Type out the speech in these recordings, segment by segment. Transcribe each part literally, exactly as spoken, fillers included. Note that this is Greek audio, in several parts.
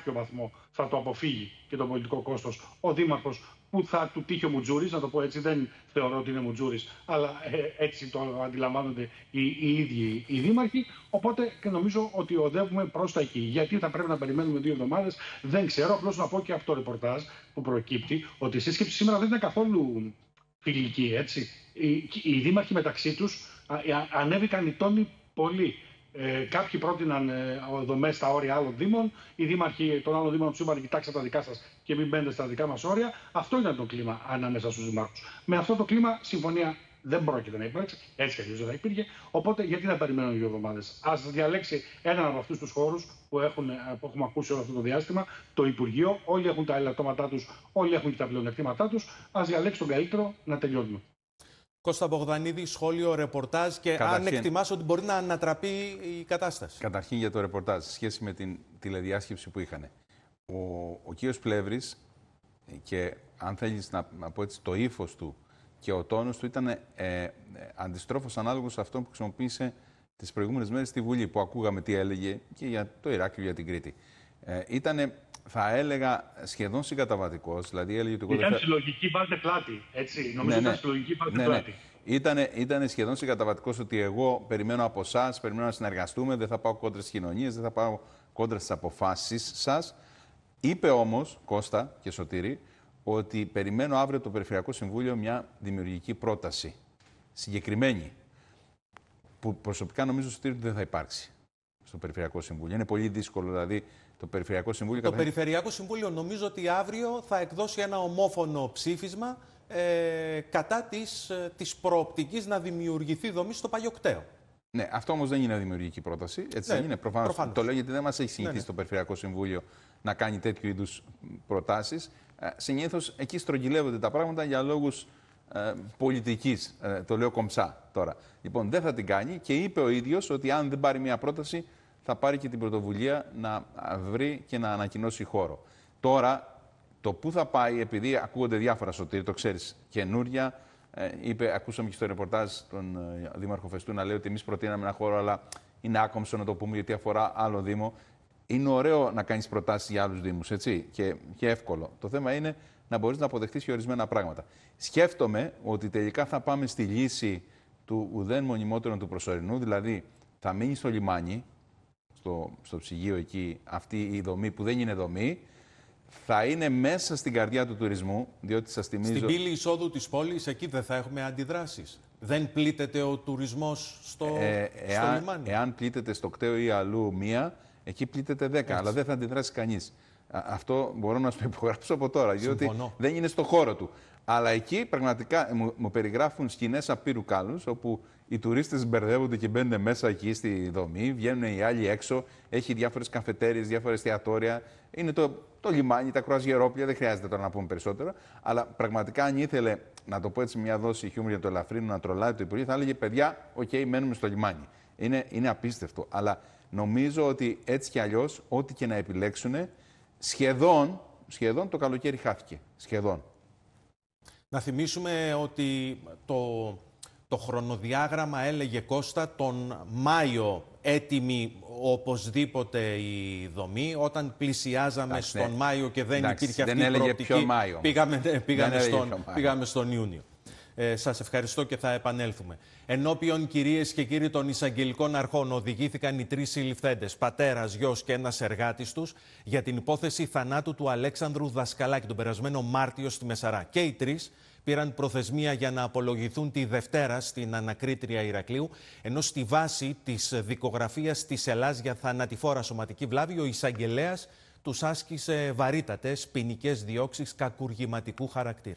κάποιο βαθμό θα το αποφύγει και το πολιτικό κόστος ο δήμαρχος που θα του τύχει ο Μουτζούρης, να το πω έτσι, δεν θεωρώ ότι είναι Μουτζούρης, αλλά ε, έτσι το αντιλαμβάνονται οι, οι ίδιοι οι δήμαρχοι. Οπότε και νομίζω ότι οδεύουμε προς τα εκεί. Γιατί θα πρέπει να περιμένουμε δύο εβδομάδες, δεν ξέρω. Απλώς να πω και αυτό το ρεπορτάζ που προκύπτει ότι η σύσκεψη σήμερα δεν ήταν καθόλου φιλική, έτσι. Οι, οι δήμαρχοι μεταξύ τους α, α, ανέβηκαν οι τόνοι πολύ. Ε, κάποιοι πρότειναν ε, δομές στα όρια άλλων δήμων. Οι δήμαρχοι των άλλων δήμων του είπαν: κοιτάξτε τα δικά σας και μην μπαίνετε στα δικά μας όρια. Αυτό ήταν το κλίμα ανάμεσα στους δημάρχους. Με αυτό το κλίμα συμφωνία δεν πρόκειται να υπάρξει. Έτσι κι αλλιώς δεν θα υπήρχε. Οπότε γιατί να περιμένουμε δύο εβδομάδες? Ας διαλέξει έναν από αυτούς τους χώρους που, έχουν, που έχουμε ακούσει όλο αυτό το διάστημα, το Υπουργείο. Όλοι έχουν τα ελαττώματά τους, όλοι έχουν και τα πλεονεκτήματά τους. Ας διαλέξει τον καλύτερο να τελειώνουμε. Κώστα Μπογδανίδη, σχόλιο, ρεπορτάζ και καταρχήν, αν εκτιμάς ότι μπορεί να ανατραπεί η κατάσταση. Καταρχήν για το ρεπορτάζ, σε σχέση με την τηλεδιάσκεψη που είχαν. Ο, ο κύριος Πλεύρης και αν θέλεις να, να πω έτσι, το ύφος του και ο τόνος του ήταν ε, ε, αντιστρόφως ανάλογος σε αυτό που χρησιμοποίησε τις προηγούμενες μέρες στη Βουλή, που ακούγαμε τι έλεγε και για το Ηράκλειο, για την Κρήτη. Ε, ήτανε, θα έλεγα, σχεδόν συγκαταβατικός. Δηλαδή έλεγε ότι ήταν συλλογική πάρτε πλάτη, έτσι. Νομίζω ναι, ναι. ήταν συλλογική πάρτε ναι, πλάτη. Ναι. Ήτανε, ήτανε σχεδόν συγκαταβατικός ότι εγώ περιμένω από εσάς, περιμένω να συνεργαστούμε, δεν θα πάω κόντρα στις κοινωνίες, δεν θα πάω κόντρα στις αποφάσεις σας. Είπε όμως, Κώστα και Σωτήρη, ότι περιμένω αύριο το Περιφερειακό Συμβούλιο μια δημιουργική πρόταση. Συγκεκριμένη. Που προσωπικά νομίζω, Σωτήρη, ότι δεν θα υπάρξει στο Περιφερειακό Συμβούλιο. Είναι πολύ δύσκολο, δηλαδή, το Περιφερειακό Συμβούλιο... Το κατα... Περιφερειακό Συμβούλιο νομίζω ότι αύριο θα εκδώσει ένα ομόφωνο ψήφισμα ε, κατά της, ε, της προοπτικής να δημιουργηθεί δομή στο Παγιοκταίο. Ναι, αυτό όμως δεν είναι δημιουργική πρόταση. Έτσι ναι, δεν είναι. Προφανώς, προφανώς. Το λέω γιατί δεν μας έχει συνηθίσει ναι, ναι. το Περιφερειακό Συμβούλιο να κάνει τέτοιου είδους προτάσεις. Ε, συνήθως εκεί στρογγυλεύονται τα πράγματα για λόγους ε, πολιτικής. Ε, το λέω κομψά τώρα. Λοιπόν, δεν θα την κάνει και είπε ο ίδιος ότι αν δεν πάρει μια πρόταση, θα πάρει και την πρωτοβουλία να βρει και να ανακοινώσει χώρο. Τώρα, το πού θα πάει, επειδή ακούγονται διάφορα, Σωτήρη, το ξέρεις, καινούρια. Ε, είπε, ακούσαμε και στο ρεπορτάζ τον ε, Δήμαρχο Φεστού να λέει ότι εμείς προτείναμε ένα χώρο, αλλά είναι άκομψο να το πούμε γιατί αφορά άλλο Δήμο. Είναι ωραίο να κάνεις προτάσεις για άλλους Δήμους, έτσι, και, και εύκολο. Το θέμα είναι να μπορείς να αποδεχτείς και ορισμένα πράγματα. Σκέφτομαι ότι τελικά θα πάμε στη λύση του ουδέν μονιμότερον του προσωρινού, δηλαδή θα μείνει στο λιμάνι, στο, στο ψυγείο εκεί, αυτή η δομή που δεν είναι δομή. Θα είναι μέσα στην καρδιά του τουρισμού, διότι σας θυμίζω... Στην πύλη εισόδου της πόλης, εκεί δεν θα έχουμε αντιδράσεις. Δεν πλήττεται ο τουρισμός στο, ε, εάν, στο λιμάνι. Εάν πλήττεται στο κταίο ή αλλού μία, εκεί πλήττεται δέκα, έτσι. Αλλά δεν θα αντιδράσει κανείς. Αυτό μπορώ να σου το υπογράψω από τώρα, διότι Συμφωνώ. δεν είναι στο χώρο του. Αλλά εκεί πραγματικά μου, μου περιγράφουν σκηνές απείρου κάλους, όπου οι τουρίστες μπερδεύονται και μπαίνουν μέσα εκεί στη δομή, βγαίνουν οι άλλοι έξω, έχει διάφορες καφετέριες, διάφορες εστιατόρια. Είναι το, το λιμάνι, τα κρουαζιερόπλια, δεν χρειάζεται τώρα να πούμε περισσότερο. Αλλά πραγματικά, αν ήθελε, να το πω έτσι, μια δόση χιούμορ για το ελαφρύνο, να τρολάει το Υπουργείο, θα έλεγε: παιδιά, οκ, okay, μένουμε στο λιμάνι. Είναι, είναι απίστευτο. Αλλά νομίζω ότι έτσι κι αλλιώς, ό,τι και να επιλέξουν, σχεδόν, σχεδόν το καλοκαίρι χάθηκε. Σχεδόν. Να θυμίσουμε ότι το, το χρονοδιάγραμμα έλεγε, Κώστα, τον Μάιο έτοιμη οπωσδήποτε η δομή. Όταν πλησιάζαμε Εντάξει, στον ναι. Μάιο και δεν Εντάξει, υπήρχε δεν αυτή η προοπτική, ποιο Μάιο. πήγαμε, πήγαμε, στον, πήγαμε στον Ιούνιο. Ε, σας ευχαριστώ και θα επανέλθουμε. Ενώπιον, κυρίες και κύριοι, των εισαγγελικών αρχών οδηγήθηκαν οι τρεις συλληφθέντες, πατέρας, γιος και ένας εργάτης τους, για την υπόθεση θανάτου του Αλέξανδρου Δασκαλάκη τον περασμένο Μάρτιο στη Μεσαρά. Και οι τρεις πήραν προθεσμία για να απολογηθούν τη Δευτέρα στην ανακρίτρια Ηρακλείου, ενώ στη βάση της δικογραφίας της Ελλάς για θανατηφόρα σωματική βλάβη, ο εισαγγελέας τους άσκησε βαρύτατες ποινικές διώξεις κακουργηματικού χαρακτήρα.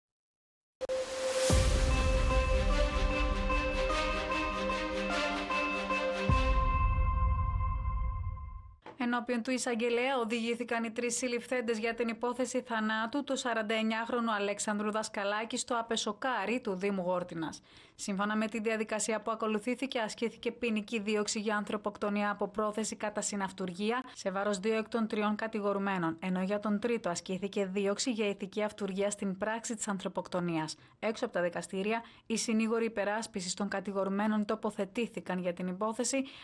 Ενώπιον του εισαγγελέα οδηγήθηκαν οι τρεις συλληφθέντες για την υπόθεση θανάτου του σαρανταεννιάχρονου Αλέξανδρου Δασκαλάκη στο Απεσοκάρι του Δήμου Γόρτινας. Σύμφωνα με τη διαδικασία που ακολουθήθηκε, ασκήθηκε ποινική δίωξη για ανθρωποκτονία από πρόθεση κατά συναυτουργία σε βάρος δύο εκ των τριών κατηγορουμένων, ενώ για τον τρίτο ασκήθηκε δίωξη για ηθική αυτουργία στην πράξη της ανθρωποκτονίας. Έξω από τα δικαστήρια, οι συνήγοροι υπεράσπισης των κατηγορουμένων τοποθετήθηκαν για την υπόθεση,